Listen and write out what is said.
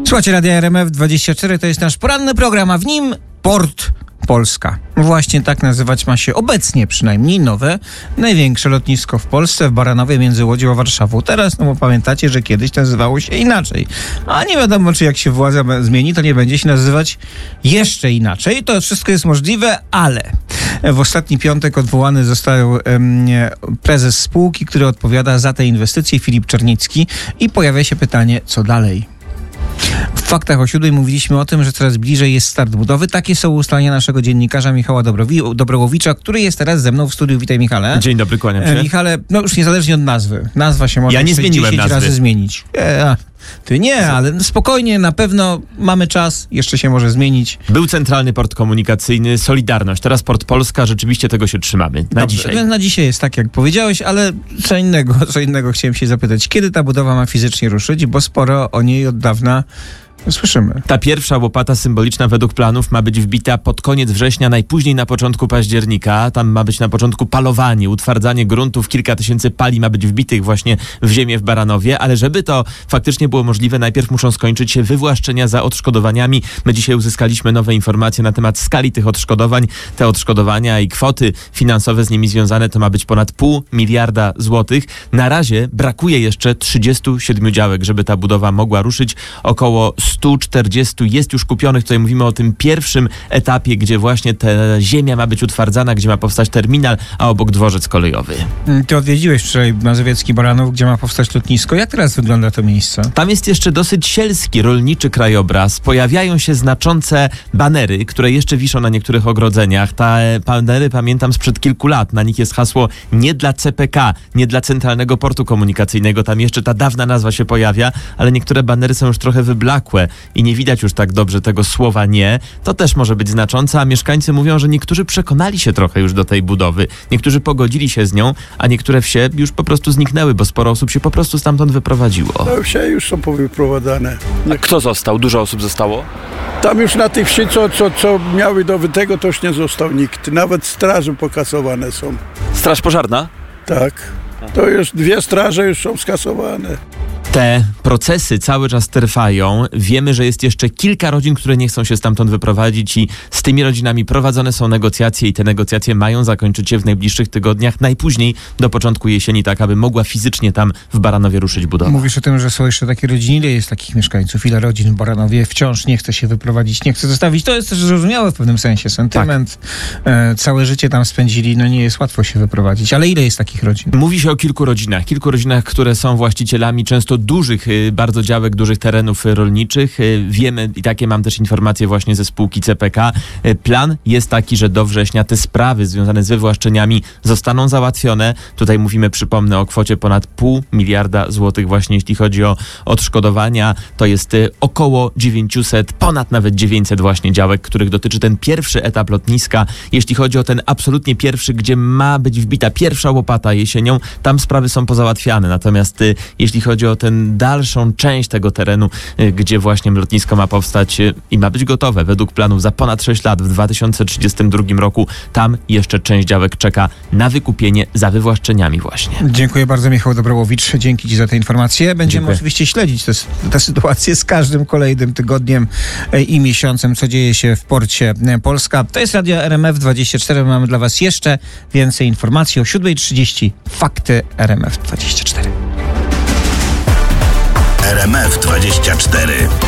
Słuchajcie, Radia RMF24 to jest nasz poranny program, a w nim Port Polska. Właśnie tak nazywać ma się obecnie przynajmniej nowe, największe lotnisko w Polsce, w Baranowie między Łodzią a Warszawą. Teraz, bo pamiętacie, że kiedyś nazywało się inaczej. A nie wiadomo, czy jak się władza zmieni, to nie będzie się nazywać jeszcze inaczej. To wszystko jest możliwe, ale w ostatni piątek odwołany został prezes spółki, który odpowiada za te inwestycje, Filip Czernicki, i pojawia się pytanie, co dalej? W Faktach o 7 mówiliśmy o tym, że coraz bliżej jest start budowy. Takie są ustalenia naszego dziennikarza Michała Dobrołowicza, który jest teraz ze mną w studiu. Witaj, Michale. Dzień dobry, kłaniam się. Michale, no już niezależnie od nazwy. Nazwa się może 10 razy zmienić. Ty nie, ale spokojnie, na pewno mamy czas, jeszcze się może zmienić. Był Centralny Port Komunikacyjny, Solidarność, teraz Port Polska, rzeczywiście tego się trzymamy. Na dzisiaj. Więc na dzisiaj jest tak, jak powiedziałeś, ale co innego chciałem się zapytać. Kiedy ta budowa ma fizycznie ruszyć, bo sporo o niej od dawna słyszymy. Ta pierwsza łopata symboliczna według planów ma być wbita pod koniec września, najpóźniej na początku października. Tam ma być na początku palowanie, utwardzanie gruntów. Kilka tysięcy pali ma być wbitych właśnie w ziemię w Baranowie, ale żeby to faktycznie było możliwe, najpierw muszą skończyć się wywłaszczenia za odszkodowaniami. My dzisiaj uzyskaliśmy nowe informacje na temat skali tych odszkodowań. Te odszkodowania i kwoty finansowe z nimi związane to ma być ponad 0,5 miliarda złotych. Na razie brakuje jeszcze 37 działek, żeby ta budowa mogła ruszyć. Około 140 jest już kupionych. Tutaj mówimy o tym pierwszym etapie, gdzie właśnie ta ziemia ma być utwardzana, gdzie ma powstać terminal, a obok dworzec kolejowy. Ty odwiedziłeś wczoraj Mazowiecki Baranów, gdzie ma powstać lotnisko. Jak teraz wygląda to miejsce? Tam jest jeszcze dosyć sielski, rolniczy krajobraz. Pojawiają się znaczące banery, które jeszcze wiszą na niektórych ogrodzeniach. Te banery pamiętam sprzed kilku lat. Na nich jest hasło nie dla CPK, nie dla Centralnego Portu Komunikacyjnego. Tam jeszcze ta dawna nazwa się pojawia, ale niektóre banery są już trochę wyblakłe i nie widać już tak dobrze tego słowa nie. To też może być znaczące, a mieszkańcy mówią, że niektórzy przekonali się trochę już do tej budowy. Niektórzy pogodzili się z nią, a niektóre wsie już po prostu zniknęły, bo sporo osób się po prostu stamtąd wyprowadziło. No, wsie już są powyprowadzane. A kto został? Dużo osób zostało? Tam już na tych wsi, co miały do tego, to już nie został nikt. Nawet straże pokasowane są. Straż pożarna? Tak. To już 2 straże już są skasowane. Te procesy cały czas trwają. Wiemy, że jest jeszcze kilka rodzin, które nie chcą się stamtąd wyprowadzić i z tymi rodzinami prowadzone są negocjacje i te negocjacje mają zakończyć się w najbliższych tygodniach, najpóźniej do początku jesieni, tak aby mogła fizycznie tam w Baranowie ruszyć budowa. Mówisz o tym, że są jeszcze takie rodziny. Ile jest takich mieszkańców? Ile rodzin w Baranowie wciąż nie chce się wyprowadzić, nie chce zostawić? To jest też zrozumiałe w pewnym sensie. Sentyment. Tak. Całe życie tam spędzili. No nie jest łatwo się wyprowadzić. Ale ile jest takich rodzin? Mówi się o kilku rodzinach, które są właścicielami często dużych, bardzo działek, dużych terenów rolniczych. Wiemy, i takie mam też informacje właśnie ze spółki CPK. Plan jest taki, że do września te sprawy związane z wywłaszczeniami zostaną załatwione. Tutaj mówimy, przypomnę, o kwocie ponad 0,5 miliarda złotych właśnie, jeśli chodzi o odszkodowania. To jest około 900, ponad nawet 900 właśnie działek, których dotyczy ten pierwszy etap lotniska. Jeśli chodzi o ten absolutnie pierwszy, gdzie ma być wbita pierwsza łopata jesienią, tam sprawy są pozałatwiane. Natomiast jeśli chodzi o tę dalszą część tego terenu, gdzie właśnie lotnisko ma powstać i ma być gotowe według planów za ponad 6 lat, w 2032 roku, tam jeszcze część działek czeka na wykupienie za wywłaszczeniami właśnie. Dziękuję bardzo, Michał Dobrołowicz. Dzięki Ci za te informacje. Będziemy oczywiście śledzić tę sytuację z każdym kolejnym tygodniem i miesiącem, co dzieje się w Porcie Polska. To jest Radio RMF24. Mamy dla Was jeszcze więcej informacji o 7:30. Fakty RMF24. RMF24.